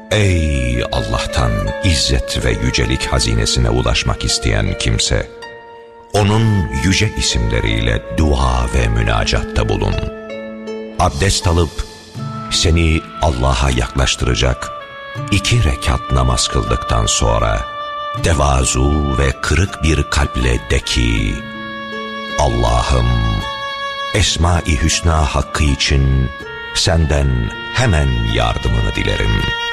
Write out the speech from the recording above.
Ey Allah'tan izzet ve yücelik hazinesine ulaşmak isteyen kimse, onun yüce isimleriyle dua ve münacatta bulun. Abdest alıp seni Allah'a yaklaştıracak 2 rekat namaz kıldıktan sonra tevazu ve kırık bir kalple de ki: Allah'ım, Esma-i Hüsna hakkı için senden hemen yardımını dilerim.